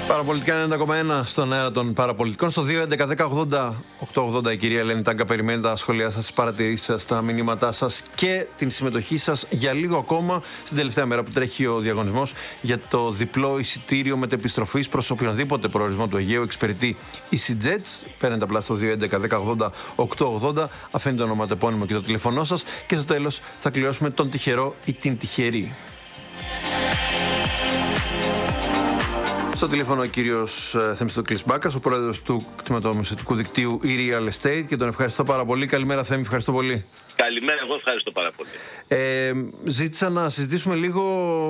Παραπολιτικά 90,1 στον αέρα των παραπολιτικών. Στο 2.11.10.80.880 η κυρία Ελένη Τάγκα περιμένει τα σχόλιά σας, τις παρατηρήσεις σας, τα μηνύματά σας και την συμμετοχή σας για λίγο ακόμα στην τελευταία μέρα που τρέχει ο διαγωνισμός για το διπλό εισιτήριο μετεπιστροφής προς οποιονδήποτε προορισμό του Αιγαίου εξυπηρετεί EasyJets. Παίρνετε απλά στο 2.11.10.80.880, αφήνει το ονοματεπώνυμο και το τηλεφωνό σας και στο τέλος θα κληρώσουμε τον τυχερό ή την τυχερή. Στο τηλέφωνο ο κύριος Θεμιστοκλής Μπάκας, ο πρόεδρος του κτηματομεσητικού δικτύου e-Real Estate, και τον ευχαριστώ πάρα πολύ. Καλημέρα Θέμη, ευχαριστώ πολύ. Καλημέρα, εγώ ευχαριστώ πάρα πολύ. Ζήτησα να συζητήσουμε λίγο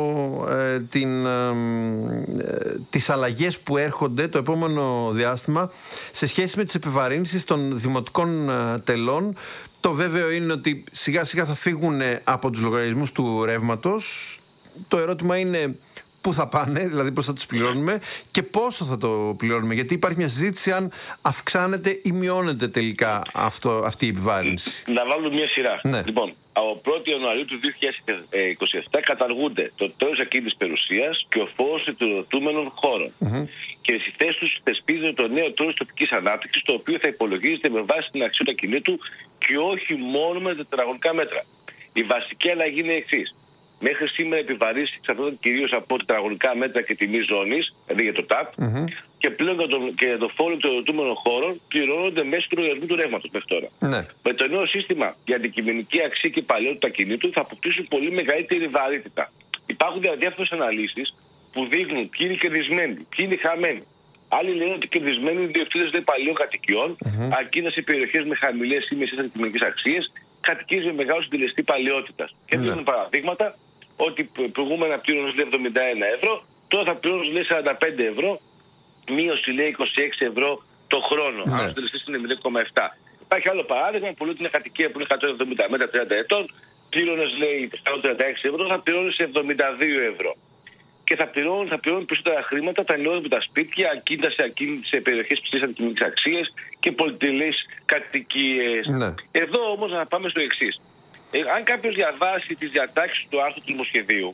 τις αλλαγές που έρχονται το επόμενο διάστημα σε σχέση με τις επιβαρύνσεις των δημοτικών τελών. Το βέβαιο είναι ότι σιγά σιγά θα φύγουν από τους λογαριασμούς του ρεύματος. Το ερώτημα είναι πού θα πάνε, δηλαδή πώς θα τους πληρώνουμε και πόσο θα το πληρώνουμε. Γιατί υπάρχει μια συζήτηση αν αυξάνεται ή μειώνεται τελικά αυτή η επιβάρυνση. Να βάλουμε μια σειρά. Ναι. Λοιπόν, από 1η Ιανουαρίου του 2027 καταργούνται το τέλος ακίνητης περιουσίας και ο φόρος επιδοτούμενων χώρων. Και στη θέση τους θεσπίζεται το νέο τέλος τοπικής ανάπτυξης, το οποίο θα υπολογίζεται με βάση την αξία του ακινήτου και όχι μόνο με τετραγωνικά μέτρα. Η βασική αλλαγή είναι η εξής. Μέχρι σήμερα επιβαρύνσεις εξαρτώνται κυρίως από τετραγωνικά μέτρα και τιμή ζώνης, δηλαδή για το ΤΑΠ, και πλέον για το φόρο επιδοτούμενων χώρων πληρώνονται μέσω του λογαριασμού του ρεύματος μέχρι τώρα. Ναι. Με το νέο σύστημα για αντικειμενική αξία και παλαιότητα ακινήτου θα αποκτήσουν πολύ μεγαλύτερη βαρύτητα. Υπάρχουν διάφορες αναλύσεις που δείχνουν ποιοι είναι κερδισμένοι, ποιοι είναι χαμένοι. Άλλοι λένε ότι κερδισμένοι είναι οι διευθύντες παλαιών κατοικιών, ακίνητες σε περιοχές με χαμηλές ή μεσαίες αντικειμενικές αξίες, κατοικίες με μεγάλο συντελεστή παλαιότητας. Και δίνουν παραδείγματα ότι προηγούμενα πλήρωνες 71 ευρώ, τώρα θα πληρώνεις 45 ευρώ, μείωση λέει 26 ευρώ το χρόνο. Αν ο συντελεστής είναι 0,7. Υπάρχει άλλο παράδειγμα που λέει ότι είναι κατοικία που είναι 170 μέτρα 30 ετών, πλήρωνες λέει 136 ευρώ, θα πληρώνεις 72 ευρώ. Και θα πληρώνουν περισσότερα χρήματα τα νεότερα σπίτια, ακίνητα σε περιοχές ψηλής αντικειμενικής αξίας και πολυτελείς κατοικίες. Ναι. Εδώ όμως να πάμε στο εξής. Αν κάποιος διαβάσει τις διατάξεις του άρθρου του νομοσχεδίου,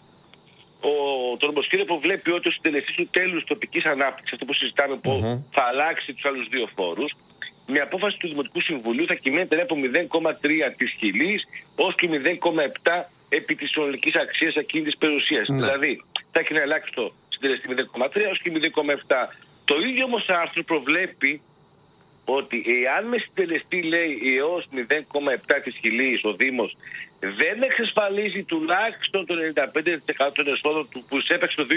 το νομοσχέδιο προβλέπει ότι ο συντελεστής του τέλους τοπικής ανάπτυξης, αυτό που συζητάμε που θα αλλάξει τους άλλους δύο φόρους, με απόφαση του Δημοτικού Συμβουλίου θα κυμαίνεται από 0,3 της χιλής ως και 0,7 επί της συνολικής αξίας ακίνητης περιουσίας. Δηλαδή θα έχει να αλλάξει το συντελεστή 0,3 ως και 0,7. Το ίδιο όμως άρθρο προβλέπει ότι εάν με συντελεστή λέει έως 0,7 της χιλής ο Δήμος δεν εξασφαλίζει τουλάχιστον το 95% των εσόδων του που εισέπαιξε το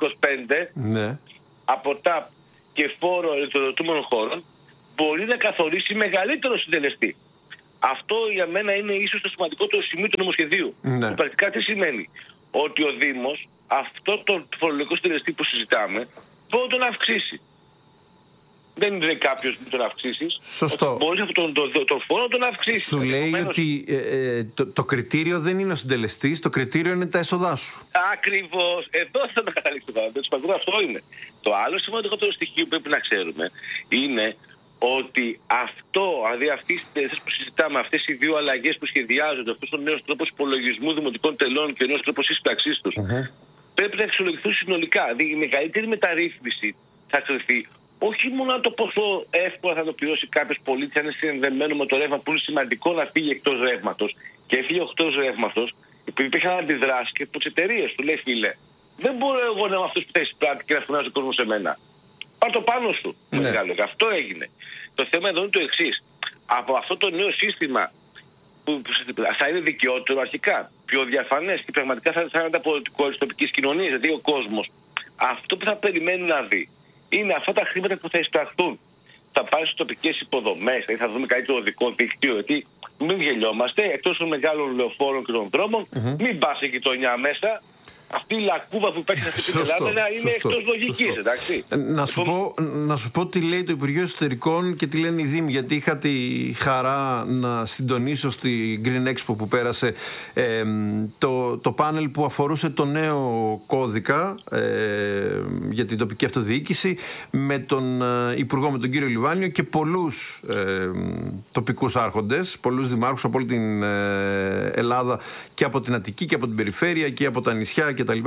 2025 από ΤΑΠ και φόρο ελευθερωτούμενων χώρων, μπορεί να καθορίσει μεγαλύτερο συντελεστή. Αυτό για μένα είναι ίσως το σημαντικότερο σημείο του νομοσχεδίου. Πρακτικά τι σημαίνει? Ότι ο Δήμος αυτό το φορολογικό συντελεστή που συζητάμε μπορεί να τον αυξήσει. Δεν είναι κάποιος που τον αυξήσει. Σωστό. Μπορεί αυτόν τον φόρο να τον αυξήσει. Σου λέει ότι το κριτήριο δεν είναι ο συντελεστής, το κριτήριο είναι τα έσοδά σου. Ακριβώς. Εδώ θα το καταλήξω τώρα. Αυτό είναι. Το άλλο σημαντικότερο στοιχείο που πρέπει να ξέρουμε είναι ότι δηλαδή αυτοί οι συντελεστές που συζητάμε, αυτές οι δύο αλλαγές που σχεδιάζονται, αυτός ο νέος τρόπος υπολογισμού δημοτικών τελών και ο νέος τρόπος σύσταξής τους, πρέπει να αξιολογηθούν συνολικά. Δηλαδή η μεγαλύτερη μεταρρύθμιση θα κρυφθεί όχι μόνο αν το πόσο εύκολα θα το πληρώσει κάποιος πολίτης, αν είναι συνδεμένο με το ρεύμα, που είναι σημαντικό να φύγει εκτός ρεύματος, και έφυγε εκτός ρεύματος, επειδή υπήρχαν αντιδράσεις και από τις εταιρείες του. Λέει, φίλε, δεν μπορώ εγώ να είμαι αυτός που θα εισπράττει και να φωνάζει ο κόσμος σε μένα. Πάρ' το πάνω σου. Αυτό έγινε. Το θέμα εδώ είναι το εξής. Από αυτό το νέο σύστημα που θα είναι δικαιότερο αρχικά, πιο διαφανές και πραγματικά θα είναι ανταποδοτικό της τοπικής κοινωνίας, γιατί ο κόσμος αυτό που θα περιμένει να δει είναι αυτά τα χρήματα που θα εισπραχθούν. Θα πάρει στις τοπικές υποδομές, δηλαδή θα δούμε καλύτερο οδικό δίκτυο, γιατί μην γελιόμαστε, εκτός των μεγάλων λεωφόρων και των δρόμων, μην πας η γειτονιά μέσα. Αυτή η λακκούβα που υπάρχει σε αυτή την Ελλάδα είναι εκτός λογικής, εντάξει. Να σου πω τι λέει το Υπουργείο Εσωτερικών και τι λένε οι Δήμοι, γιατί είχα τη χαρά να συντονίσω στη Green Expo που πέρασε το πάνελ που αφορούσε το νέο κώδικα για την τοπική αυτοδιοίκηση, με τον Υπουργό, με τον κύριο Λιβάνιο και πολλούς τοπικούς άρχοντες, πολλούς δημάρχους από όλη την Ελλάδα και από την Αττική και από την περιφέρεια και από τα νησιά κτλ.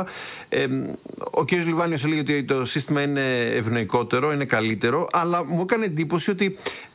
Ο κύριος Λιβάνιος έλεγε ότι το σύστημα είναι ευνοϊκότερο, είναι καλύτερο, αλλά μου έκανε εντύπωση ότι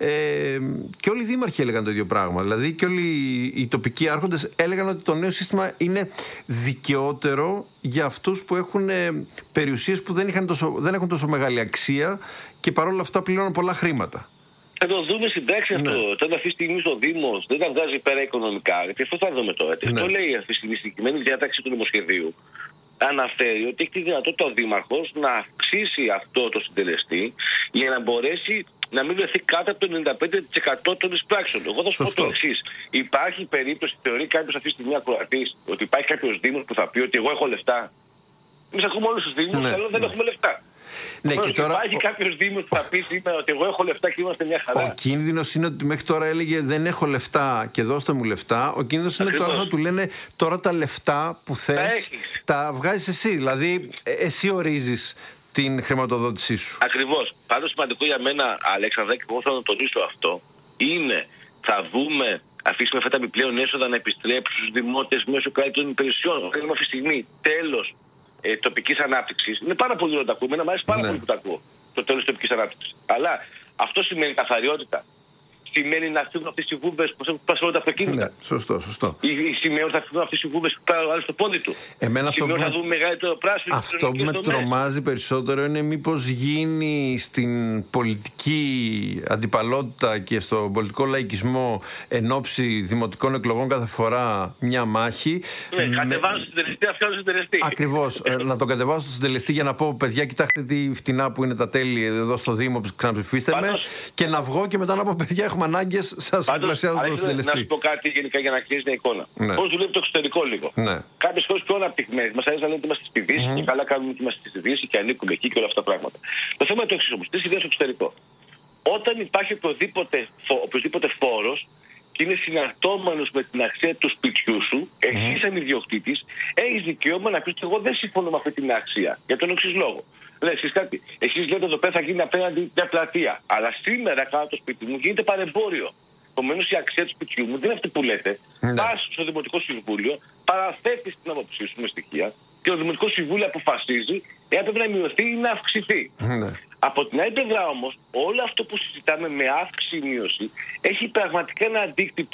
και όλοι οι δήμαρχοι έλεγαν το ίδιο πράγμα. Δηλαδή και όλοι οι τοπικοί άρχοντες έλεγαν ότι το νέο σύστημα είναι δικαιότερο για αυτούς που έχουν περιουσίες που δεν έχουν τόσο μεγάλη αξία και παρόλα αυτά πληρώνουν πολλά χρήματα. Θα το δούμε στην πράξη αυτό. Όταν αυτή τη στιγμή ο Δήμος δεν τα βγάζει πέρα οικονομικά, γιατί αυτό θα δούμε τώρα. Το λέει αυτή τη στιγμή η συγκεκριμένη διάταξη του νομοσχεδίου. Αναφέρει ότι έχει τη δυνατότητα ο Δήμαρχος να αυξήσει αυτό το συντελεστή για να μπορέσει να μην βρεθεί κάτω από το 95% των εισπράξεων. Εγώ θα σου πω το εξής. Υπάρχει περίπτωση, θεωρεί κάποιος αυτή τη στιγμή ακροατής, ότι υπάρχει κάποιος Δήμος που θα πει ότι εγώ έχω λεφτά. Εμείς ακούμε όλους τους Δήμους, αλλά δεν έχουμε λεφτά. Ναι, και τώρα υπάρχει κάποιος Δήμος που θα πει σήμερα ότι εγώ έχω λεφτά και είμαστε μια χαρά. Ο κίνδυνος είναι ότι μέχρι τώρα έλεγε δεν έχω λεφτά και δώστε μου λεφτά. Ο κίνδυνος είναι τώρα θα του λένε τώρα τα λεφτά που θες τα βγάζεις εσύ. Δηλαδή εσύ ορίζεις την χρηματοδότησή σου. Ακριβώς. Πάντως σημαντικό για μένα, Αλέξανδρα, και εγώ θέλω να τονίσω αυτό, είναι θα δούμε, αφήσουμε αυτά τα επιπλέον έσοδα να επιστρέψουν στους δημότες μέσω καλύτερων υπηρεσιών. Έχουμε αυτή τη στιγμή τέλος τοπικής ανάπτυξης. Είναι πάρα πολύ ωραίο να τα ακούμε. Εμένα μου αρέσει πάρα πολύ που τα ακούω. Το τέλος της τοπικής ανάπτυξης. Αλλά αυτό σημαίνει καθαριότητα. Σημαίνει να φύγουν αυτές οι βούβες που πασχολούν τα αυτοκίνητα. Ναι, σωστό. Ή σημαίνει ότι θα φύγουν αυτές οι βούβες που πάρουν άλλο στο πόδι του. Σημαίνει θα δούμε μεγαλύτερο πράσινο. Αυτό που με τρομάζει περισσότερο είναι μήπως γίνει στην πολιτική αντιπαλότητα και στον πολιτικό λαϊκισμό εν ώψη δημοτικών εκλογών κάθε φορά μια μάχη. Ναι, κατεβάζω στον συντελεστή, αφιώνω στον συντελεστή. Ακριβώς. Να τον κατεβάσω στον συντελεστή για να πω, παιδιά, κοιτάξτε τι φτηνά που είναι τα τέλη εδώ στο Δήμο, ξαναψηφίστε με. Και να βγω και μετά να πω, παιδιά, έχουμε ανάγκες, σας διπλασιάζω τον συντελεστή. Να σου πω κάτι γενικά για να κλείσει μια εικόνα. Πώς δουλεύει το εξωτερικό λίγο. Κάποιες χώρες πιο αναπτυγμένες μας αρέσει να λένε ότι είμαστε στη Δύση και καλά κάνουμε ότι είμαστε στη Δύση και ανήκουμε εκεί και όλα αυτά τα πράγματα. Το θέμα είναι το εξής όμως. Τι συμβαίνει στο εξωτερικό. Όταν υπάρχει οποιοδήποτε φόρος και είναι συναρτώμενος με την αξία του σπιτιού σου, εσύ σαν ιδιοκτήτης έχεις δικαίωμα να πεις ότι εγώ δεν συμφωνώ με αυτή την αξία. Για τον εξής λόγο. Εσείς κάτι. Εσείς λέτε εδώ πέρα θα γίνει απέναντι μια πλατεία. Αλλά σήμερα κάτω το σπίτι μου γίνεται παρεμπόριο. Επομένως η αξία του σπιτιού μου δεν είναι αυτή που λέτε. Πας στο Δημοτικό Συμβούλιο, παραθέτεις την άποψή σου με στοιχεία και το Δημοτικό Συμβούλιο αποφασίζει εάν πρέπει να μειωθεί ή να αυξηθεί. Από την άλλη πλευρά όμως, όλο αυτό που συζητάμε με αύξηση ή μείωση έχει πραγματικά ένα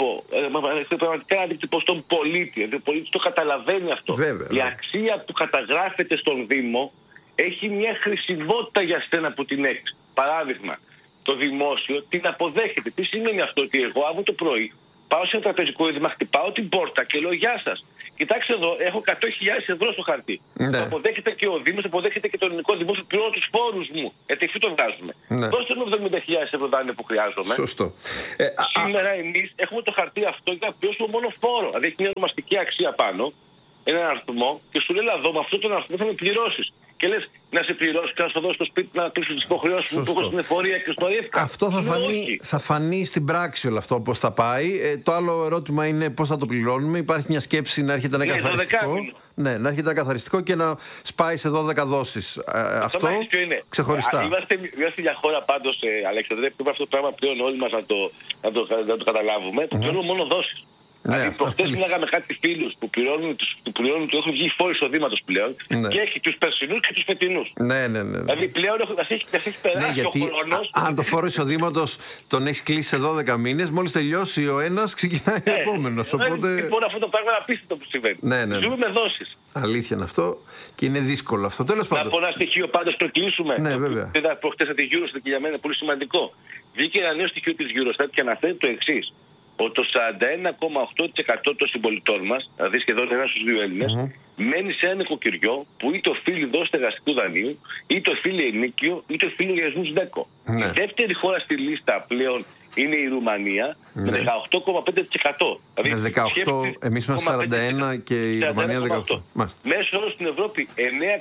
αντίκτυπο στον πολίτη. Δηλαδή ο πολίτης το καταλαβαίνει αυτό. Η αξία που καταγράφεται στον Δήμο έχει μια χρησιμότητα για σένα που την έχεις. Παράδειγμα, το δημόσιο την αποδέχεται. Τι σημαίνει αυτό? Ότι εγώ αύριο το πρωί πάω σε ένα τραπεζικό ίδρυμα, χτυπάω την πόρτα και λέω γεια σας. Κοιτάξτε εδώ, έχω 100.000 ευρώ στο χαρτί. Το αποδέχεται και ο Δήμος, το αποδέχεται και το ελληνικό δημόσιο, πληρώνω τους φόρους μου. Γιατί εκεί το βγάζουμε. Δώστε μου 70.000 ευρώ δάνειο που χρειάζομαι. Σωστό. Σήμερα εμείς έχουμε το χαρτί αυτό για να πληρώσουμε μόνο φόρο. Δηλαδή έχει μια ονομαστική αξία πάνω, έναν αριθμό και σου λέει εδώ με αυτόν τον αριθμό θα με πληρώσεις. Και λες να σε πληρώσει και να σου δώσει στο σπίτι να κλείσει τις υποχρεώσεις μου που έχω στην εφορία και στο ΕΦΚΑ. Αυτό θα φανεί στην πράξη όλο αυτό πώς θα πάει. Το άλλο ερώτημα είναι πώς θα το πληρώνουμε. Υπάρχει μια σκέψη να έρχεται ένα καθαριστικό. Ναι, να έρχεται ένα καθαριστικό και να σπάει σε 12 δόσεις. Αυτό ξεχωριστά. Είμαστε μια χώρα πάντως, Αλέξανδρε, πρέπει αυτό το πράγμα πλέον όλοι μας να το καταλάβουμε. Το πληρώνουμε μόνο δόσεις. Δηλαδή, προχτές μιλάγαμε κάτι φίλους που πληρώνουν, έχουν βγει φόροι εισοδήματος πλέον και έχει τους περσινούς και τους φετινούς. Δηλαδή πλέον έχει περάσει ο χρόνος. Αν το φόρο εισοδήματος τον έχει κλείσει σε 12 μήνες, μόλις τελειώσει ο ένας, ξεκινάει ο επόμενος. Λοιπόν, αυτό το πράγμα είναι απίστευτο που συμβαίνει. Ζούμε με δόσεις. Αλήθεια είναι αυτό και είναι δύσκολο αυτό. Τέλος πάντων. Να πω ένα στοιχείο πάντως το κλείσουμε. Ναι, βέβαια. Προχτές από τη Eurostat και για μένα είναι πολύ σημαντικό. Βγήκε ένα νέο στοιχείο της Eurostat και αναφέρει το εξής. Ότι το 41,8% των συμπολιτών μας, δηλαδή σχεδόν 1 στους 2 Έλληνες, μένει σε ένα νοικοκυριό που είτε οφείλει δόση στεγαστικού δανείου, είτε οφείλει ενίκιο, είτε οφείλει λογαριασμούς ΔΕΚΟ. Η δεύτερη χώρα στη λίστα πλέον είναι η Ρουμανία με 18,5%. Δηλαδή 18, εμείς είμαστε 41 και η Ρουμανία 18. Μέσο όρο στην Ευρώπη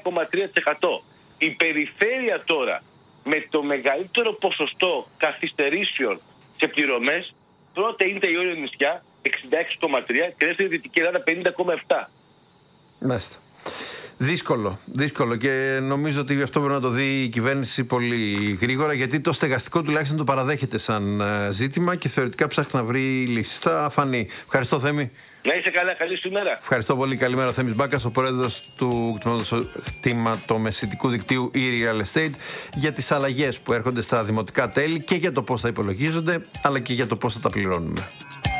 9,3%. Η περιφέρεια τώρα με το μεγαλύτερο ποσοστό καθυστερήσεων σε πληρωμές, πρώτα είναι τα Ιόνια νησιά 66,3% και δεύτερη Δυτική Ελλάδα 50,7%. Μάλιστα. Δύσκολο και νομίζω ότι αυτό πρέπει να το δει η κυβέρνηση πολύ γρήγορα, γιατί το στεγαστικό τουλάχιστον το παραδέχεται σαν ζήτημα και θεωρητικά ψάχνει να βρει λύσεις. Θα φανεί. Ευχαριστώ, Θέμη. Να είσαι καλά, καλή σου ημέρα. Ευχαριστώ πολύ. Καλημέρα, Θέμης Μπάκας, ο πρόεδρος του κτηματομεσητικού δικτύου e-Real Estate, για τις αλλαγές που έρχονται στα δημοτικά τέλη και για το πώς θα υπολογίζονται, αλλά και για το πώς θα τα πληρώνουμε.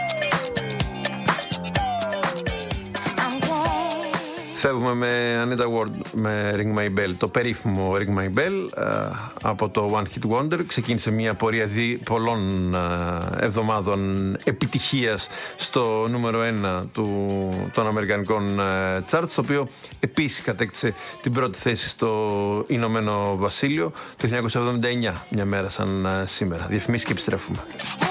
Φεύγουμε με Anita Ward, με Ring My Bell, το περίφημο Ring My Bell από το One Hit Wonder. Ξεκίνησε μια πορεία πολλών εβδομάδων επιτυχίας στο νούμερο 1 των αμερικανικών charts, το οποίο επίσης κατέκτησε την πρώτη θέση στο Ηνωμένο Βασίλειο το 1979, μια μέρα σαν σήμερα. Διαφημίσεις και επιστρέφουμε.